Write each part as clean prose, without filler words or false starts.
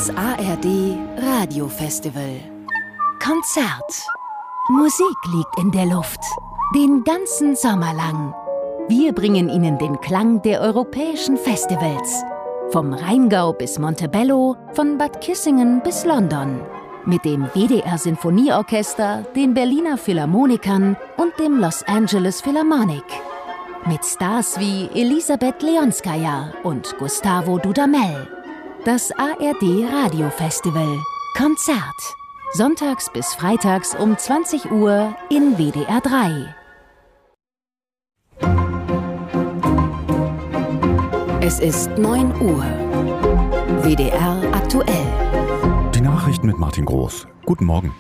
Das ARD Radiofestival. Konzert. Musik liegt in der Luft. Den ganzen Sommer lang. Wir bringen Ihnen den Klang der europäischen Festivals. Vom Rheingau bis Montebello, von Bad Kissingen bis London. Mit dem WDR Sinfonieorchester, den Berliner Philharmonikern und dem Los Angeles Philharmonic. Mit Stars wie Elisabeth Leonskaya und Gustavo Dudamel. Das ARD Radiofestival. Konzert. Sonntags bis freitags um 20 Uhr in WDR 3. Es ist 9 Uhr. WDR aktuell. Die Nachrichten mit Martin Groß. Guten Morgen.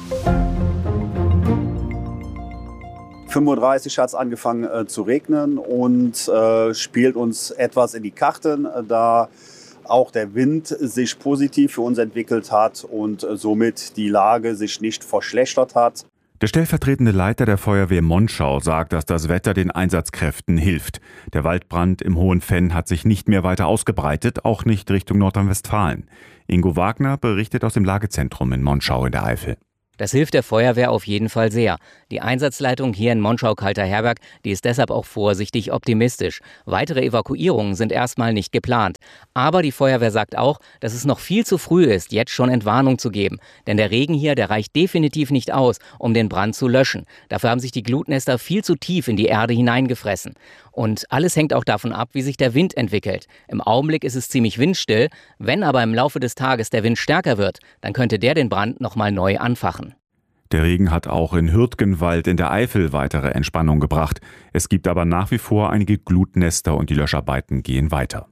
5:30 Uhr hat es angefangen zu regnen und spielt uns etwas in die Karten, da auch der Wind sich positiv für uns entwickelt hat und somit die Lage sich nicht verschlechtert hat. Der stellvertretende Leiter der Feuerwehr Monschau sagt, dass das Wetter den Einsatzkräften hilft. Der Waldbrand im Hohen Venn hat sich nicht mehr weiter ausgebreitet, auch nicht Richtung Nordrhein-Westfalen. Ingo Wagner berichtet aus dem Lagezentrum in Monschau in der Eifel. Das hilft der Feuerwehr auf jeden Fall sehr. Die Einsatzleitung hier in Monschau-Kalterherberg, die ist deshalb auch vorsichtig optimistisch. Weitere Evakuierungen sind erstmal nicht geplant. Aber die Feuerwehr sagt auch, dass es noch viel zu früh ist, jetzt schon Entwarnung zu geben. Denn der Regen hier, der reicht definitiv nicht aus, um den Brand zu löschen. Dafür haben sich die Glutnester viel zu tief in die Erde hineingefressen. Und alles hängt auch davon ab, wie sich der Wind entwickelt. Im Augenblick ist es ziemlich windstill. Wenn aber im Laufe des Tages der Wind stärker wird, dann könnte der den Brand nochmal neu anfachen. Der Regen hat auch in Hürtgenwald in der Eifel weitere Entspannung gebracht. Es gibt aber nach wie vor einige Glutnester und die Löscharbeiten gehen weiter.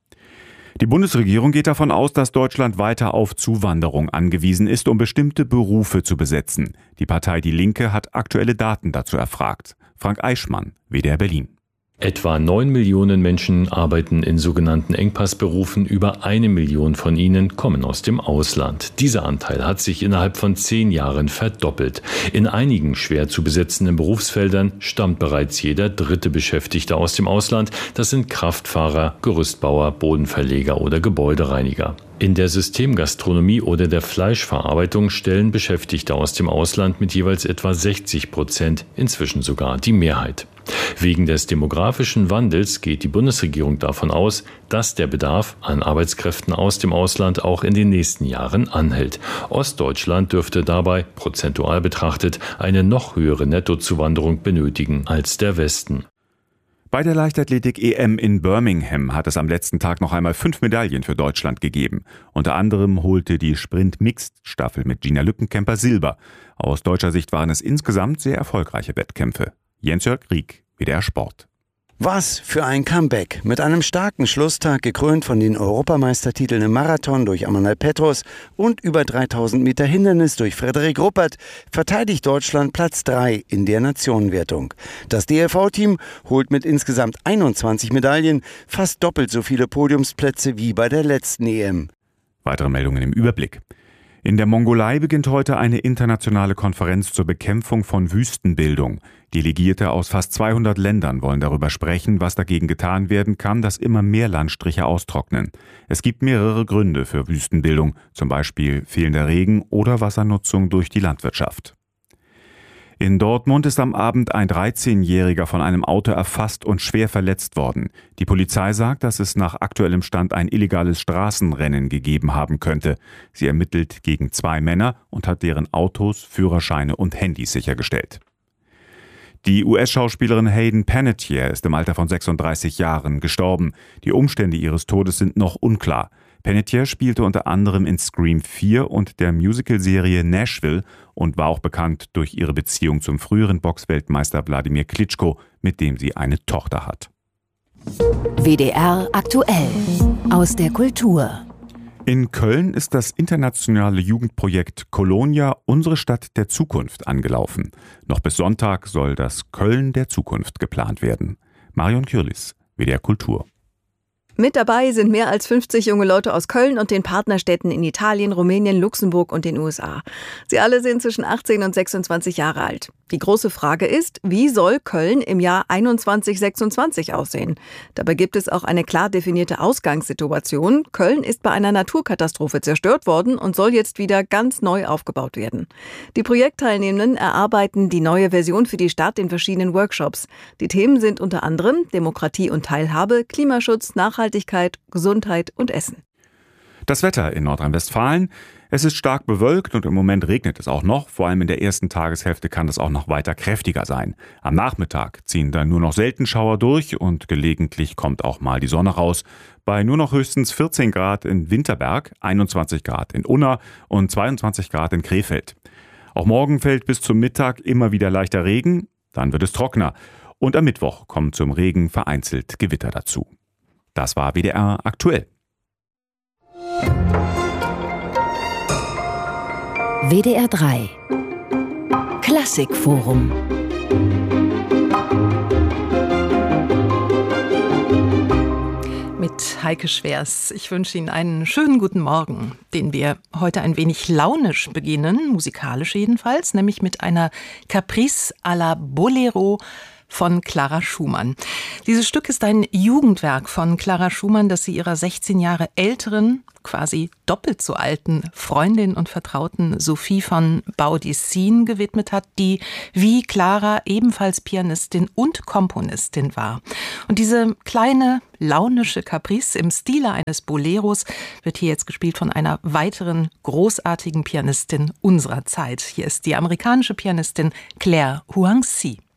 Die Bundesregierung geht davon aus, dass Deutschland weiter auf Zuwanderung angewiesen ist, um bestimmte Berufe zu besetzen. Die Partei Die Linke hat aktuelle Daten dazu erfragt. Frank Eichmann, WDR Berlin. Etwa 9 Millionen Menschen arbeiten in sogenannten Engpassberufen, über 1 Million von ihnen kommen aus dem Ausland. Dieser Anteil hat sich innerhalb von 10 Jahren verdoppelt. In einigen schwer zu besetzenden Berufsfeldern stammt bereits jeder dritte Beschäftigte aus dem Ausland. Das sind Kraftfahrer, Gerüstbauer, Bodenverleger oder Gebäudereiniger. In der Systemgastronomie oder der Fleischverarbeitung stellen Beschäftigte aus dem Ausland mit jeweils etwa 60%, inzwischen sogar die Mehrheit. Wegen des demografischen Wandels geht die Bundesregierung davon aus, dass der Bedarf an Arbeitskräften aus dem Ausland auch in den nächsten Jahren anhält. Ostdeutschland dürfte dabei, prozentual betrachtet, eine noch höhere Nettozuwanderung benötigen als der Westen. Bei der Leichtathletik-EM in Birmingham hat es am letzten Tag noch einmal 5 Medaillen für Deutschland gegeben. Unter anderem holte die Sprint-Mixed-Staffel mit Gina Lückenkämper Silber. Aus deutscher Sicht waren es insgesamt sehr erfolgreiche Wettkämpfe. Jens-Jörg Rieck, WDR Sport. Was für ein Comeback. Mit einem starken Schlusstag, gekrönt von den Europameistertiteln im Marathon durch Amanal Petros und über 3000 Meter Hindernis durch Frederik Ruppert, verteidigt Deutschland Platz 3 in der Nationenwertung. Das DLV-Team holt mit insgesamt 21 Medaillen fast doppelt so viele Podiumsplätze wie bei der letzten EM. Weitere Meldungen im Überblick. In der Mongolei beginnt heute eine internationale Konferenz zur Bekämpfung von Wüstenbildung. Delegierte aus fast 200 Ländern wollen darüber sprechen, was dagegen getan werden kann, dass immer mehr Landstriche austrocknen. Es gibt mehrere Gründe für Wüstenbildung, zum Beispiel fehlender Regen oder Wassernutzung durch die Landwirtschaft. In Dortmund ist am Abend ein 13-Jähriger von einem Auto erfasst und schwer verletzt worden. Die Polizei sagt, dass es nach aktuellem Stand ein illegales Straßenrennen gegeben haben könnte. Sie ermittelt gegen 2 Männer und hat deren Autos, Führerscheine und Handys sichergestellt. Die US-Schauspielerin Hayden Panettiere ist im Alter von 36 Jahren gestorben. Die Umstände ihres Todes sind noch unklar. Panettiere spielte unter anderem in Scream 4 und der Musical-Serie Nashville und war auch bekannt durch ihre Beziehung zum früheren Boxweltmeister Wladimir Klitschko, mit dem sie eine Tochter hat. WDR aktuell. Aus der Kultur. In Köln ist das internationale Jugendprojekt Colonia Unsere Stadt der Zukunft angelaufen. Noch bis Sonntag soll das Köln der Zukunft geplant werden. Marion Kürlis, WDR Kultur. Mit dabei sind mehr als 50 junge Leute aus Köln und den Partnerstädten in Italien, Rumänien, Luxemburg und den USA. Sie alle sind zwischen 18 und 26 Jahre alt. Die große Frage ist, wie soll Köln im Jahr 2021-26 aussehen? Dabei gibt es auch eine klar definierte Ausgangssituation. Köln ist bei einer Naturkatastrophe zerstört worden und soll jetzt wieder ganz neu aufgebaut werden. Die Projektteilnehmenden erarbeiten die neue Version für die Stadt in verschiedenen Workshops. Die Themen sind unter anderem Demokratie und Teilhabe, Klimaschutz, Nachhaltigkeit, Gesundheit und Essen. Das Wetter in Nordrhein-Westfalen. Es ist stark bewölkt und im Moment regnet es auch noch. Vor allem in der ersten Tageshälfte kann es auch noch weiter kräftiger sein. Am Nachmittag ziehen dann nur noch selten Schauer durch und gelegentlich kommt auch mal die Sonne raus. Bei nur noch höchstens 14 Grad in Winterberg, 21 Grad in Unna und 22 Grad in Krefeld. Auch morgen fällt bis zum Mittag immer wieder leichter Regen, dann wird es trockener. Und am Mittwoch kommen zum Regen vereinzelt Gewitter dazu. Das war WDR aktuell. WDR 3 Klassikforum. Mit Heike Schwers. Ich wünsche Ihnen einen schönen guten Morgen, den wir heute ein wenig launisch beginnen, musikalisch jedenfalls, nämlich mit einer Caprice à la Bolero von Clara Schumann. Dieses Stück ist ein Jugendwerk von Clara Schumann, das sie ihrer 16 Jahre älteren, quasi doppelt so alten Freundin und Vertrauten Sophie von Baudissin gewidmet hat, die wie Clara ebenfalls Pianistin und Komponistin war. Und diese kleine, launische Caprice im Stile eines Boleros wird hier jetzt gespielt von einer weiteren großartigen Pianistin unserer Zeit. Hier ist die amerikanische Pianistin Claire Huang-Si.